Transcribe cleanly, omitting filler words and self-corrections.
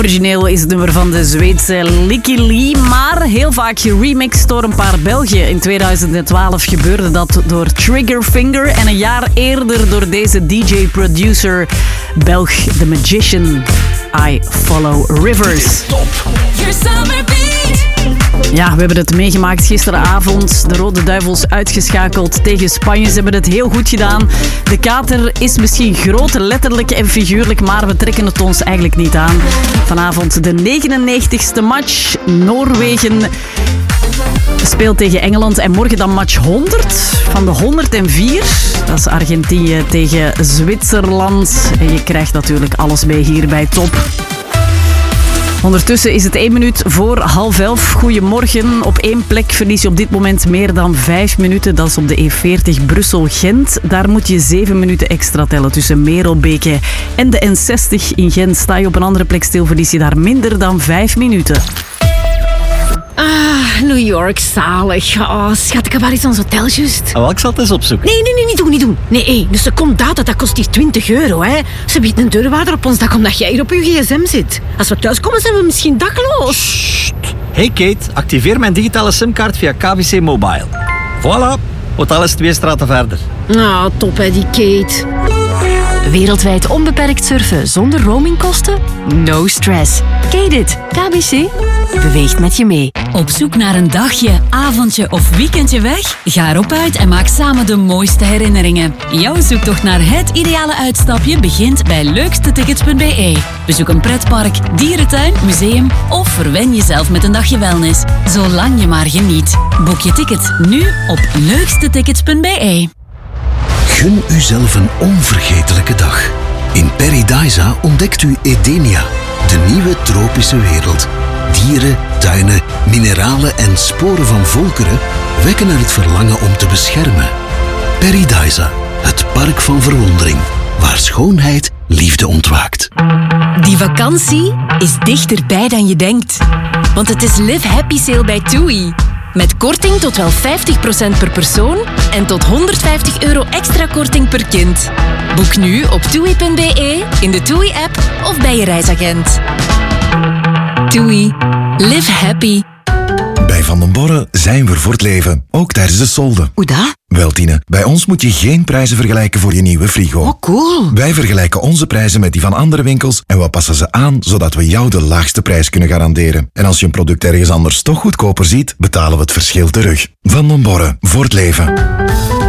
Origineel is het nummer van de Zweedse Licky Lee, maar heel vaak geremixed door een paar Belgen. In 2012 gebeurde dat door Triggerfinger en een jaar eerder door deze DJ-producer Belg The Magician. I Follow Rivers. Ja, we hebben het meegemaakt gisteravond. De Rode Duivels uitgeschakeld tegen Spanje. Ze hebben het heel goed gedaan. De kater is misschien groot, letterlijk en figuurlijk, maar we trekken het ons eigenlijk niet aan. Vanavond de 99ste match. Noorwegen speelt tegen Engeland en morgen dan match 100 van de 104. Dat is Argentinië tegen Zwitserland. En je krijgt natuurlijk alles mee hier bij Top. Ondertussen is het 1 minuut voor 10:30. Goedemorgen. Op 1 plek verlies je op dit moment meer dan 5 minuten. Dat is op de E40 Brussel-Gent. Daar moet je 7 minuten extra tellen tussen Merelbeke en de N60 in Gent. Sta je op een andere plek stil, verlies je daar minder dan 5 minuten. New York, zalig. Oh, schat, ik heb wel iets aan ons hotel, juist. Oh, ik zal het eens opzoeken. Nee, niet doen. Nee, dus een secondaat, dat kost hier €20, hè. Ze biedt een deurwaarder op ons dak omdat jij hier op je gsm zit. Als we thuiskomen, zijn we misschien dakloos. Sst. Hey Kate, activeer mijn digitale simkaart via KBC Mobile. Voilà, hotel is 2 straten verder. Ah, top hè, die Kate. Wereldwijd onbeperkt surfen zonder roamingkosten? No stress. Kate it. KBC beweegt met je mee. Op zoek naar een dagje, avondje of weekendje weg? Ga erop uit en maak samen de mooiste herinneringen. Jouw zoektocht naar het ideale uitstapje begint bij leukstetickets.be. Bezoek een pretpark, dierentuin, museum of verwen jezelf met een dagje wellness. Zolang je maar geniet. Boek je ticket nu op leukstetickets.be. Gun uzelf een onvergetelijke dag. In Paradisa ontdekt u Edenia, de nieuwe tropische wereld. Dieren, tuinen, mineralen en sporen van volkeren wekken er het verlangen om te beschermen. Paradisa, het park van verwondering, waar schoonheid liefde ontwaakt. Die vakantie is dichterbij dan je denkt. Want het is Live Happy Sale bij TUI. Met korting tot wel 50% per persoon en tot €150 extra korting per kind. Boek nu op TUI.be, in de TUI-app of bij je reisagent. TUI. Live happy. Bij Van den Borre zijn we er voor het leven, ook tijdens de solden. Hoe dat? Wel Tine, bij ons moet je geen prijzen vergelijken voor je nieuwe frigo. Oh, cool. Wij vergelijken onze prijzen met die van andere winkels en we passen ze aan zodat we jou de laagste prijs kunnen garanderen. En als je een product ergens anders toch goedkoper ziet, betalen we het verschil terug. Van den Borre, voor het leven.